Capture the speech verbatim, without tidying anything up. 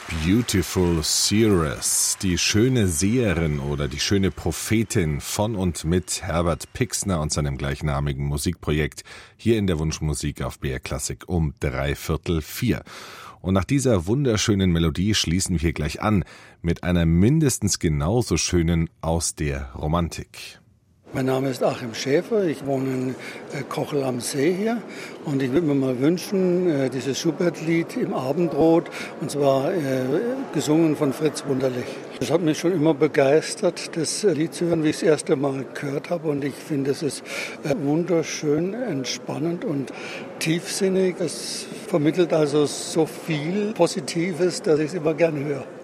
Beautiful Seeress, die schöne Seherin oder die schöne Prophetin von und mit Herbert Pixner und seinem gleichnamigen Musikprojekt hier in der Wunschmusik auf B R Klassik um dreiviertel vier. Und nach dieser wunderschönen Melodie schließen wir gleich an mit einer mindestens genauso schönen aus der Romantik. Mein Name ist Achim Schäfer, ich wohne in Kochel am See hier und ich würde mir mal wünschen, dieses Schubert-Lied im Abendrot, und zwar äh, gesungen von Fritz Wunderlich. Das hat mich schon immer begeistert, das Lied zu hören, wie ich es das erste Mal gehört habe, und ich finde, es ist äh, wunderschön, entspannend und tiefsinnig. Es vermittelt also so viel Positives, dass ich es immer gerne höre.